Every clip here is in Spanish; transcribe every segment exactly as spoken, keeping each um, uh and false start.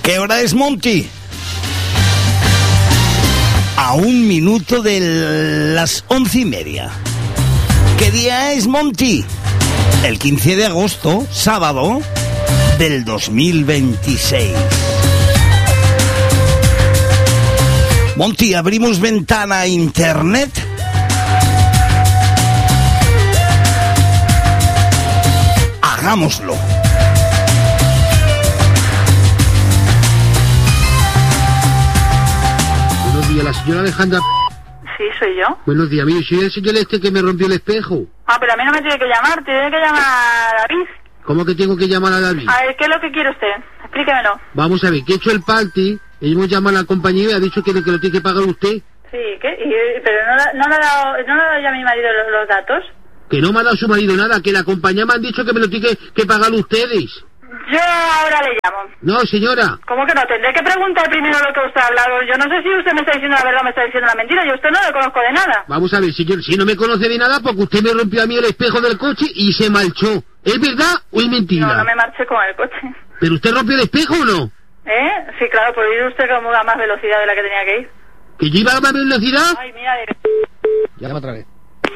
¿Qué hora es, Monty? A un minuto de las once y media. ¿Qué día es, Monty? El quince de agosto, sábado del dos mil veintiséis. Monty, ¿abrimos ventana a internet? Hagámoslo. Buenos días, la señora Alejandra. Sí, soy yo. Buenos días, mire, soy el señor este que me rompió el espejo. Ah, pero a mí no me tiene que llamar, tiene que llamar a David. ¿Cómo que tengo que llamar a David? A ver, ¿qué es lo que quiere usted? Explíquemelo. Vamos a ver, que he hecho el party, hemos llamado a la compañía y ha dicho que, que lo tiene que pagar usted. Sí, ¿qué? Y, pero no, no, le ha dado, no le ha dado ya a mi marido los, los datos. Que no me ha dado su marido nada, que la compañía me han dicho que me lo tiene que, que pagar ustedes. Yo ahora le llamo. No, señora. ¿Cómo que no? Tendré que preguntar primero lo que usted ha hablado. Yo no sé si usted me está diciendo la verdad o me está diciendo la mentira. Yo a usted no le conozco de nada. Vamos a ver, señor, si no me conoce de nada, porque usted me rompió a mí el espejo del coche y se marchó. ¿Es verdad o es mentira? No, no me marché con el coche. ¿Pero usted rompió el espejo o no? ¿Eh? Sí, claro, por ir usted como a más velocidad de la que tenía que ir. ¿Que yo iba a más velocidad? Ay, mira. De... Llama otra vez.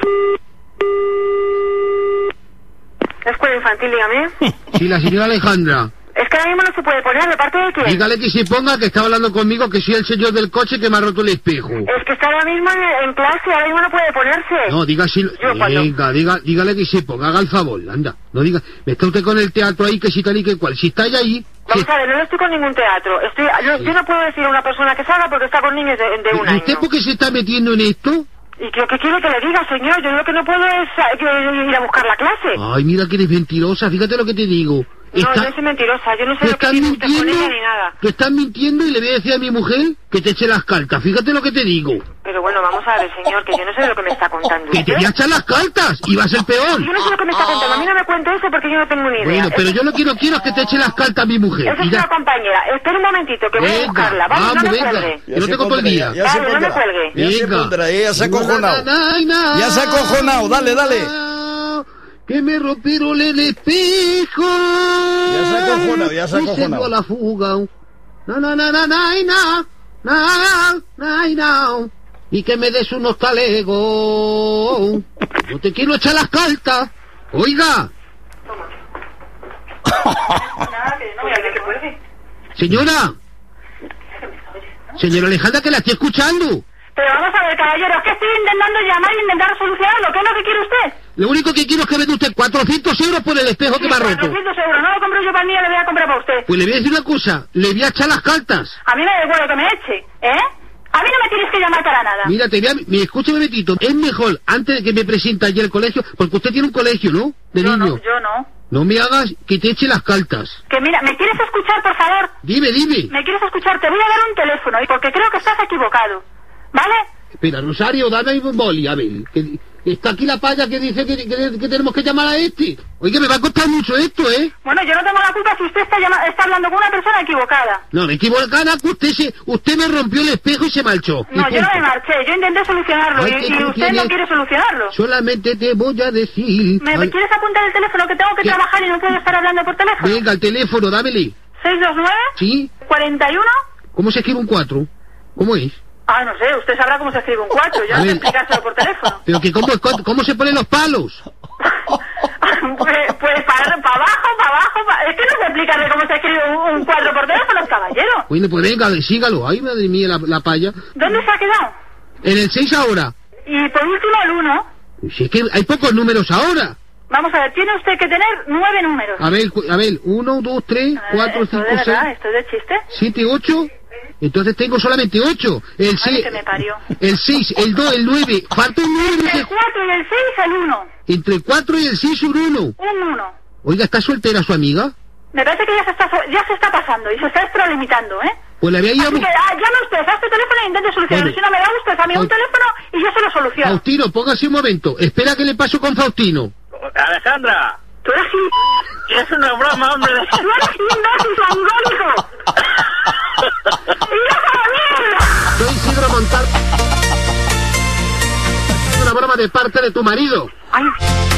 Escuela infantil, dígame. Sí, la señora Alejandra. Es que ahora mismo no se puede poner, ¿de parte de quién? Dígale que se ponga, que está hablando conmigo, que soy el señor del coche que me ha roto el espejo. Es que está ahora mismo en, en clase, ahora mismo no puede ponerse. No, diga si... Yo, cuando... Venga, diga, dígale que se ponga, haga el favor, anda. No diga... Está usted con el teatro ahí, que si tal y que cual. Si está ya ahí... Vamos si... a ver, no estoy con ningún teatro. Estoy, yo, yo no puedo decir a una persona que salga porque está con niños de, de un ¿Y año. usted por qué se está metiendo en esto? ¿Y qué, qué quiere que le diga, señor? Yo lo que no puedo es eh, que ir a buscar la clase. Ay, mira que eres mentirosa, fíjate lo que te digo. No, Está... yo soy mentirosa, yo no sé ¿Tú lo que estás tiene usted con mintiendo? ella ni nada. Tú estás mintiendo y le voy a decir a mi mujer que te eche las cartas, fíjate lo que te digo. Pero bueno, vamos a ver, señor, que yo no sé lo que me está contando Que te voy a echar las cartas y va a ser peor. Yo no sé lo que me está contando, a mí no me cuente eso porque yo no tengo ni idea. Bueno, pero Eso- yo lo que no quiero es que te eche las cartas a mi mujer. Esa Y es ya... una compañera. Espera un momentito, que voy a Venga, buscarla. Vamos, vamos, no me venga. cuelgue. Que no tengo todo el día. Ya se Vale, no me pondrá. cuelgue. Ya se Venga. pondrá, ella se ha acojonado. Ya Ya se ha acojonado, dale, dale. Que me rompieron el espejo. Ya se ha acojonado, ya se ha Y se acojonado. dio la fuga. Na, na, na, na, na, na, na, na, na. Y que me des unos talegos. Yo te quiero echar las cartas. Oiga, Nada, que no voy a ver que cuelgue. señora. Señora Alejandra, que la estoy escuchando. Pero vamos a ver, caballero, es que estoy intentando llamar y intentar solucionarlo. ¿Qué es lo que quiere usted? Lo único que quiero es que me dé usted cuatrocientos euros por el espejo que me ha roto. cuatrocientos euros, no lo compro yo para mí, lo voy a comprar para usted. Pues le voy a decir una cosa, le voy a echar las cartas. A mí me da igual lo que me eche, ¿eh? A mí no me tienes que llamar para nada. Mira, te voy a... Mira, escúchame, Betito, es mejor, antes de que me presente allí al colegio, porque usted tiene un colegio, ¿no? De Yo niños. no, yo no. No me hagas que te eche las cartas. Que mira, ¿me quieres escuchar, por favor? Dime, dime. ¿Me quieres escuchar? Te voy a dar un teléfono, y porque creo que estás equivocado. ¿Vale? Espera, Rosario, dame un boli, a ver. Que está aquí la paya que dice que, que- que tenemos que llamar a este. Oiga, me va a costar mucho esto, ¿eh? Bueno, yo no tengo la culpa si usted está, llama- está hablando con una persona equivocada. No, me equivocada que usted se... Usted me rompió el espejo y se marchó. Y No, yo no punto. me marché, yo intenté solucionarlo, Ay, y, que y tú usted tienes- no quiere solucionarlo. Solamente te voy a decir... ¿Me Ay, quieres apuntar el teléfono que tengo que ¿Qué? trabajar y no puedo estar hablando por teléfono? venga, el teléfono, dámele. seis dos nueve, ¿Sí? cuarenta y uno. ¿Cómo se escribe un cuatro? ¿Cómo es? Ah, no sé, usted sabrá cómo se escribe un cuatro, yo A no sé ver. explicárselo por teléfono. Pero que cómo, cómo se ponen los palos. pues, pues para, para abajo, para abajo, pa- es que no sé explicarle cómo se escribe un, un cuatro por teléfono, caballero. Bueno, pues venga, sígalo. Ay, madre mía, la, la paya. ¿Dónde se ha quedado? En el seis ahora. Y por último el uno. Si es que hay pocos números ahora. Vamos a ver, tiene usted que tener nueve números. A ver, cu- a ver, uno, dos, tres, cuatro, ¿Esto cinco, de verdad? seis, ¿Esto es de chiste? siete, ocho. Entonces tengo solamente ocho. El Ay, seis, que me parió. el seis, el dos, el nueve. Falta un nueve. Entre el cuatro y el seis, el uno. Entre el cuatro y el seis, un uno. Un uno. Oiga, ¿está soltera su amiga? Me parece que ya se está, ya se está pasando y se está extralimitando, ¿eh? Pues le había ido a Así que buscar. ah, llame usted a este teléfono e intente solucionarlo. Bueno. Si no me da usted a mí un Faust- teléfono y yo se lo soluciono. Faustino, póngase un momento. Espera que le paso con Faustino. Alejandra, Tú eres un... es una broma, hombre. ¡Tú eres un imbécil angólico! ¡Hija de mierda! Soy Isidro Montal. Una broma de parte de tu marido. Ay...